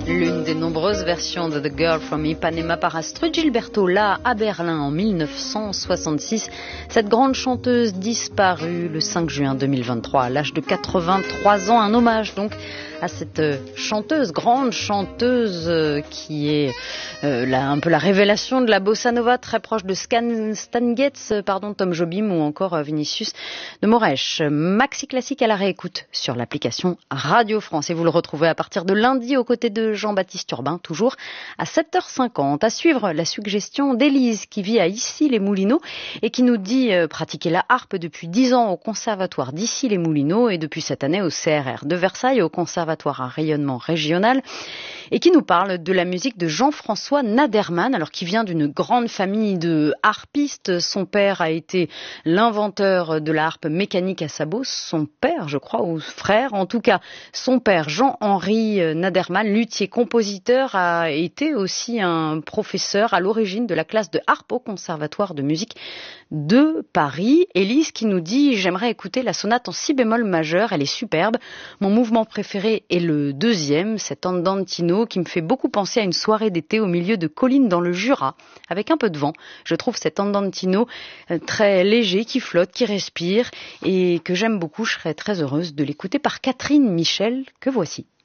L'une des nombreuses versions de The Girl from Ipanema par Astrud Gilberto, là à Berlin en 1966. Cette grande chanteuse disparue le 5 juin 2023 à l'âge de 83 ans. Un hommage donc à cette chanteuse, grande chanteuse qui est un peu la révélation de la bossa nova, très proche de Stan Getz, Tom Jobim ou encore Vinicius de Moraes. Maxi Classique à la réécoute sur l'application Radio France et vous le retrouvez à partir de lundi aux côtés de Jean-Baptiste Urbain, toujours à 7h50. À suivre la suggestion d'Élise qui vit à Issy-les-Moulineaux et qui nous dit pratiquer la harpe depuis 10 ans au conservatoire d'Issy-les-Moulineaux et depuis cette année au CRR de Versailles, au conservatoire à rayonnement régional, et qui nous parle de la musique de Jean-François Naderman, alors qui vient d'une grande famille de harpistes. Son père a été l'inventeur de la harpe mécanique à sabot, son père, je crois, ou frère, en tout cas, son père Jean-Henri Naderman, luthier compositeur, a été aussi un professeur à l'origine de la classe de harpe au Conservatoire de musique de Paris. Élise qui nous dit: j'aimerais écouter la sonate en si bémol majeur, elle est superbe. Mon mouvement préféré est le deuxième, cet andantino qui me fait beaucoup penser à une soirée d'été au milieu de collines dans le Jura, avec un peu de vent. Je trouve cet andantino très léger, qui flotte, qui respire et que j'aime beaucoup. Je serais très heureuse de l'écouter par Catherine Michel, que voici.